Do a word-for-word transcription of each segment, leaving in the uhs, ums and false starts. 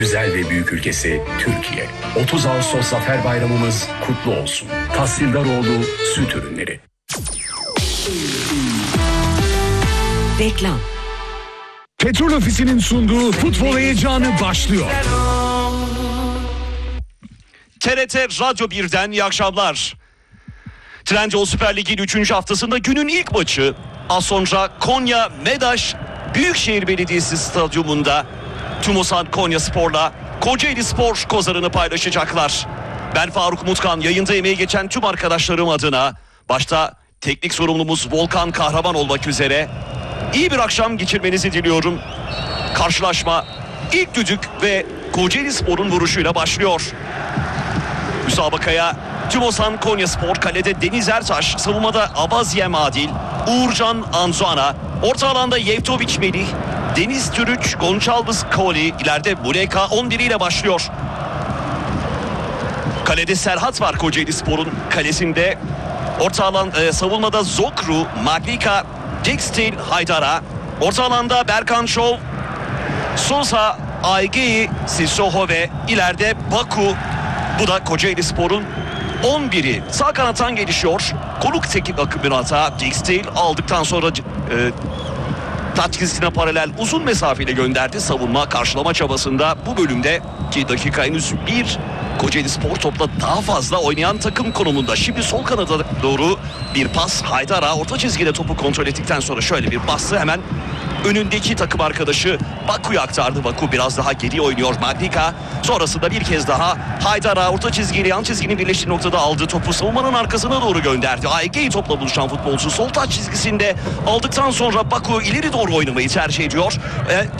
Güzel ve büyük ülkesi Türkiye. otuz Ağustos Zafer Bayramımız kutlu olsun. Tahsildaroğlu Süt Ürünleri. Reklam. Petrol Ofisi'nin sunduğu futbol heyecanı başlıyor. T R T Radyo birden iyi akşamlar. Trendyol Süper Lig'in üçüncü haftasında günün ilk maçı az sonra Konya Medaş Büyükşehir Belediyesi Stadyumunda Tümosan Konyaspor'la Kocaeli Spor kozarını paylaşacaklar. Ben Faruk Mutkan, yayında emeği geçen tüm arkadaşlarım adına, başta teknik sorumlumuz Volkan Kahraman olmak üzere iyi bir akşam geçirmenizi diliyorum. Karşılaşma ilk düdük ve Kocaeli Spor'un vuruşuyla başlıyor. Müsabakaya Tümosan Konyaspor, kalede Deniz Ertaş, savunmada Abaziem Adil, Uğurcan Anzuana, orta alanda Yevtoviç Melih, Deniz Türüç, Gonçalves Koli, ileride Muleka on bir ile başlıyor. Kalede Serhat var Kocaeli Spor'un kalesinde. Orta alan e, savunmada Zokru, Maglika, Dixtil, Haydara. Orta alanda Berkan Şov, Sosa, Aygeyi, Sissoko ve ileride Baku. Bu da Kocaeli Spor'un on biri. Sağ kanattan gelişiyor. Konuk teknik akımın hata. Dixtil aldıktan sonra e, taç çizgisine paralel uzun mesafeyle gönderdi. Savunma karşılama çabasında bu bölümde ki dakika henüz bir, Kocaeli Spor topla daha fazla oynayan takım konumunda. Şimdi sol kanada doğru bir pas. Haydara orta çizgide topu kontrol ettikten sonra şöyle bir bastı. Hemen önündeki takım arkadaşı Baku'ya aktardı. Baku biraz daha geri oynuyor. Maglika sonrasında bir kez daha Haydara orta çizgiyle yan çizginin birleştiği noktada aldığı topu savunmanın arkasına doğru gönderdi. Aygeyi topla buluşan futbolcu sol taç çizgisinde aldıktan sonra Baku ileri doğru oynamayı tercih ediyor. E, e,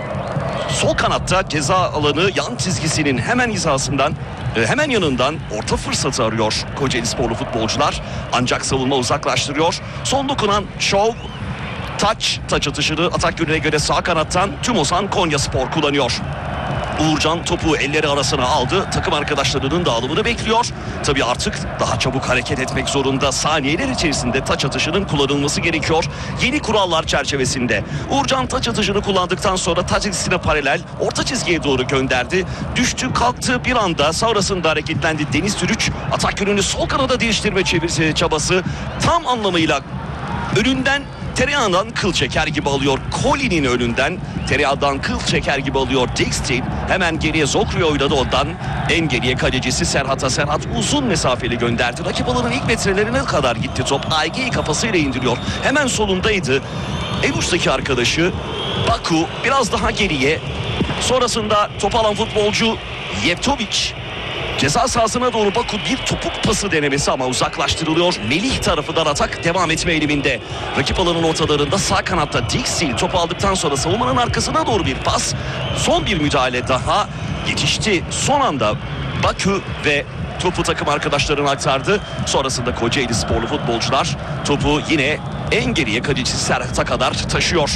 sol kanatta ceza alanı yan çizgisinin hemen hizasından, e, hemen yanından orta fırsatı arıyor Kocaeli Sporlu futbolcular. Ancak savunma uzaklaştırıyor. Son dokunan Şov, taç, taç atışını atak yönüne göre sağ kanattan Tümosan Konyaspor kullanıyor. Uğurcan topu elleri arasına aldı. Takım arkadaşlarının dağılımını bekliyor. Tabii artık daha çabuk hareket etmek zorunda. Saniyeler içerisinde taç atışının kullanılması gerekiyor. Yeni kurallar çerçevesinde. Uğurcan taç atışını kullandıktan sonra taç çizgisine paralel orta çizgiye doğru gönderdi. Düştü kalktı bir anda, sonrasında hareketlendi Deniz Türüç. Atak yönünü sol kanada değiştirme çevirisi çabası tam anlamıyla önünden tereyağından kıl çeker gibi alıyor. Koli'nin önünden tereyağından kıl çeker gibi alıyor Dixtil. Hemen geriye Zokru'ya oynadı ondan. En geriye kalecisi Serhat'a. Serhat uzun mesafeli gönderdi. Rakip alanın ilk metrelerine kadar gitti top. Aygeyi kafasıyla indiriyor. Hemen solundaydı. En uçtaki arkadaşı Baku biraz daha geriye. Sonrasında top alan futbolcu Yevtoviç. Ceza sahasına doğru Baku bir topuk pası denemesi ama uzaklaştırılıyor. Melih tarafından atak devam etme eğiliminde. Rakip alanın ortalarında sağ kanatta Dixil topu aldıktan sonra savunmanın arkasına doğru bir pas. Son bir müdahale daha yetişti. Son anda Baku ve topu takım arkadaşlarına aktardı. Sonrasında Kocaeli Sporlu futbolcular topu yine en geriye kalecisi Serhat'a kadar taşıyor.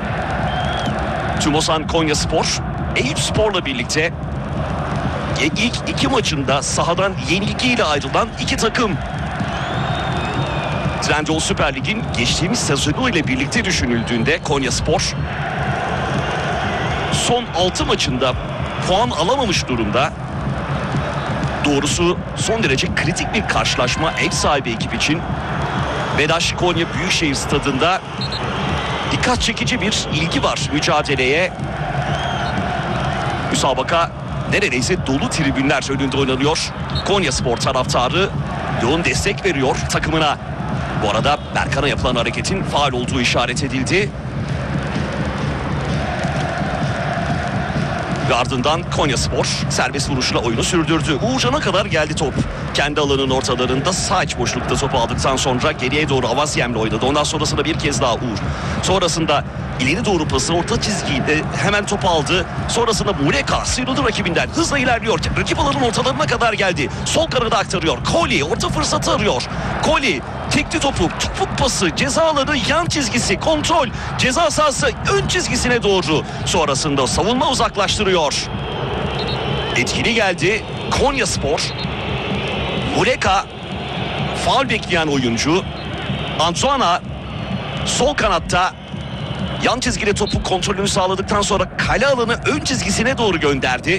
Tümosan Konyaspor, Eyüpspor'la birlikte İlk iki maçında sahadan yenilgiyle ayrılan iki takım. Trendyol Süper Lig'in geçtiğimiz sezonu ile birlikte düşünüldüğünde Konyaspor son altı maçında puan alamamış durumda. Doğrusu son derece kritik bir karşılaşma ev sahibi ekip için. Bedaş Konya Büyükşehir Stadı'nda dikkat çekici bir ilgi var mücadeleye. Müsabaka neredeyse dolu tribünler önünde oynanıyor. Konyaspor taraftarı yoğun destek veriyor takımına. Bu arada Berkan'a yapılan hareketin faul olduğu işaret edildi. Ve ardından Konyaspor serbest vuruşla oyunu sürdürdü. Uğurcan'a kadar geldi top. Kendi alanının ortalarında sağ iç boşlukta topu aldıktan sonra geriye doğru Avasyem'le oynadı. Ondan sonrasında bir kez daha Uğur. Sonrasında ileri doğru pası orta çizgide hemen topu aldı. Sonrasında Muleka sıyrıldı rakibinden. Hızla ilerliyor. Rakip alanın ortalarına kadar geldi. Sol kanada aktarıyor. Koli orta fırsatı arıyor. Koli tekli topu, topuk pası, ceza alanı yan çizgisi, kontrol, ceza sahası ön çizgisine doğru. Sonrasında savunma uzaklaştırıyor. Etkili geldi Konyaspor. Muleka faul bekleyen oyuncu. Anzuana sol kanatta yan çizgide topu kontrolünü sağladıktan sonra kale alanı ön çizgisine doğru gönderdi.